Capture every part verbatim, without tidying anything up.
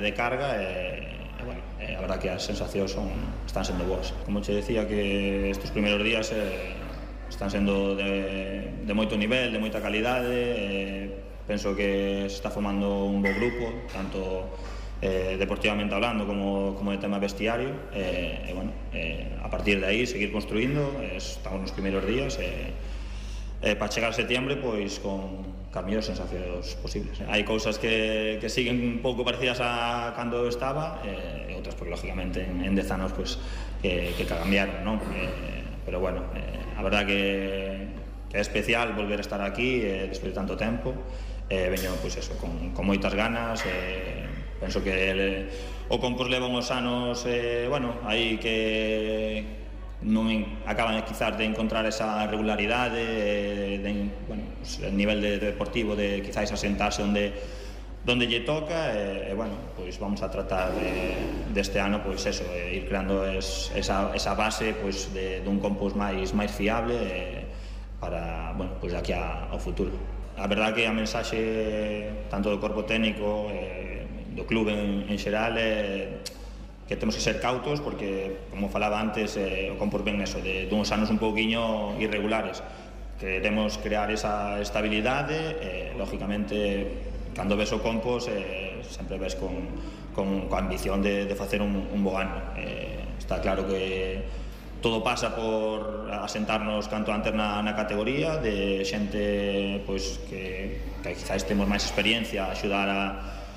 de carga e, e bueno, e a verdad que as sensacións son, están sendo boas. Como che decía, que estes primeiros días eh, están sendo de, de moito nivel, de moita calidade, e penso que se está formando un bo grupo, tanto eh, deportivamente hablando como, como de tema vestiario, e, e bueno, eh, a partir de aí seguir construindo, eh, estamos nos primeiros días, e eh, para chegar a septiembre pois con as mellores sensacións posibles. Hai cousas que, que siguen un pouco parecidas a cando estaba, e outras, porque lógicamente en, en dez anos pois, que, que cambiaron, non? Eh, pero bueno, eh, a verdad que, que é especial volver a estar aquí eh, despois de tanto tempo. Eh, veño pois eso, con, con moitas ganas, eh, penso que el, o Compos leva uns anos eh, bueno, aí que non acaban quizás de encontrar esa regularidade, de, de, bueno, pues, el nivel de, de deportivo de quizás asentarse onde donde lle toca, e, e bueno, pois vamos a tratar de, deste ano pois eso, de ir creando es, esa, esa base pois de dun Compos máis máis fiable e, para, bueno, pois aquí a, ao futuro. A verdade que a mensaxe tanto do corpo técnico e do clube en, en xeral é que temos que ser cautos, porque, como falaba antes, eh, o Compos ven eso, de duns anos un pouquiño irregulares. Queremos crear esa estabilidade, e, eh, lógicamente, cando ves o Compos, eh, sempre ves con, con, con ambición de, de facer un, un bo ano. Eh, está claro que todo pasa por asentarnos canto antes na, na categoría, de xente pois, que, que quizás temos máis experiencia, axudar a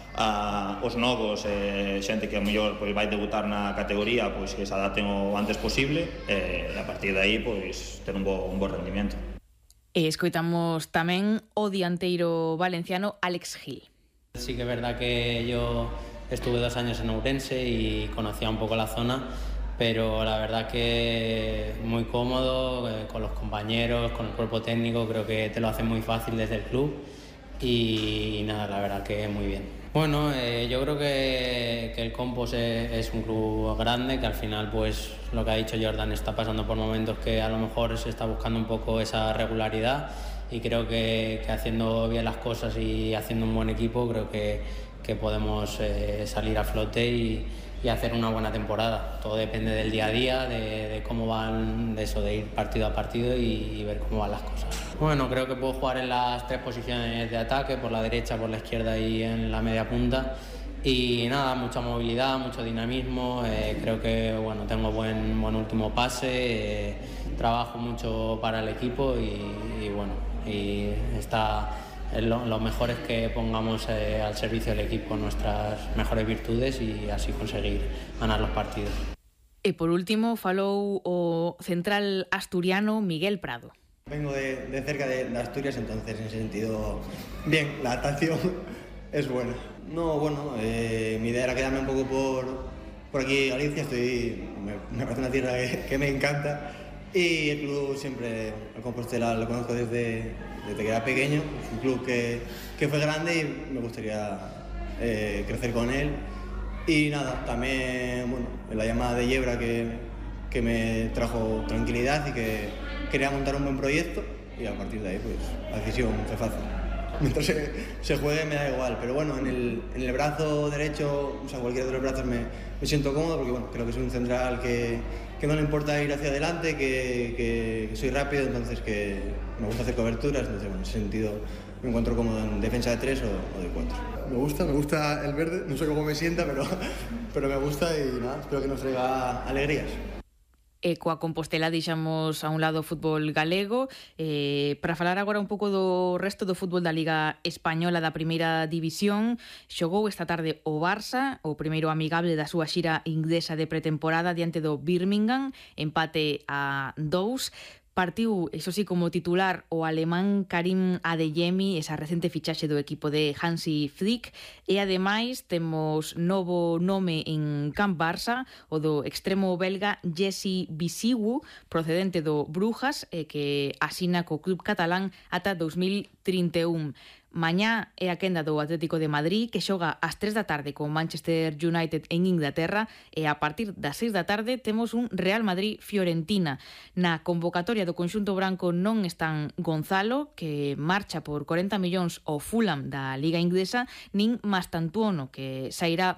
a os novos, eh, xente que a mellor pois, vai debutar na categoría, pois que se adapten o antes posible, e a partir de aí pois, ter un bo, un bo rendimento. E escoitamos tamén o dianteiro valenciano Alex Gil. Sí que es verdad que yo estuve dos años en Ourense y conocía un poco la zona, pero la verdad que muy cómodo, eh, con los compañeros, con el cuerpo técnico, creo que te lo hacen muy fácil desde el club y, y nada, la verdad que muy bien. Bueno, eh, yo creo que, que el Compos es, es un club grande, que al final, pues, lo que ha dicho Jordan, está pasando por momentos que a lo mejor se está buscando un poco esa regularidad, y creo que, que haciendo bien las cosas y haciendo un buen equipo, creo que, que podemos eh, salir a flote y, y hacer una buena temporada. Todo depende del día a día, de, de cómo van, de eso, de ir partido a partido y, y ver cómo van las cosas. Bueno, creo que puedo jugar en las tres posiciones de ataque, por la derecha, por la izquierda y en la media punta. Y nada, mucha movilidad, mucho dinamismo, eh, creo que bueno, tengo buen, buen último pase, eh, trabajo mucho para el equipo y, y bueno, y está, lo, lo mejor es que pongamos eh, al servicio del equipo nuestras mejores virtudes y así conseguir ganar los partidos. E por último falou o central asturiano Miguel Prado. Vengo de, de cerca de, de Asturias, entonces en ese sentido, bien, la adaptación es buena. No, bueno, eh, mi idea era quedarme un poco por, por aquí, Galicia, estoy, me, me parece una tierra que, que me encanta, y el club siempre, el Compostela, lo conozco desde, desde que era pequeño, es un club que, que fue grande y me gustaría eh, crecer con él. Y nada, también, bueno, la llamada de Yebra que, que me trajo tranquilidad y que quería montar un buen proyecto, y a partir de ahí pues la decisión fue fácil. Mientras se, se juegue me da igual, pero bueno, en el, en el brazo derecho, o sea, cualquiera de los brazos me, me siento cómodo, porque bueno, creo que soy un central que, que no le importa ir hacia adelante, que, que, que soy rápido, entonces que me gusta hacer coberturas, entonces bueno, en ese sentido me encuentro cómodo en defensa de tres o, o de cuatro. Me gusta, me gusta el verde, no sé cómo me sienta, pero, pero me gusta y nada, espero que nos traiga alegrías. E coa Compostela deixamos a un lado o fútbol galego, eh, para falar agora un pouco do resto do fútbol da Liga Española da Primeira División. Xogou esta tarde o Barça, o primeiro amigable da súa xira inglesa de pretemporada diante do Birmingham, empate a dous. Partiu, eso sí, como titular o alemán Karim Adeyemi, esa recente fichaxe do equipo de Hansi Flick, e ademais temos novo nome en Camp Barça, o do extremo belga Jesse Bisigu, procedente do Brujas, e que asina co club catalán ata dos mil trinta e un. Mañá é a quenda do Atlético de Madrid, que xoga ás tres da tarde con Manchester United en Inglaterra, e a partir das seis da tarde temos un Real Madrid-Fiorentina. Na convocatoria do conxunto branco non están Gonzalo, que marcha por corenta millóns ao Fulham da Liga Inglesa, nin Mastantuono, que sairá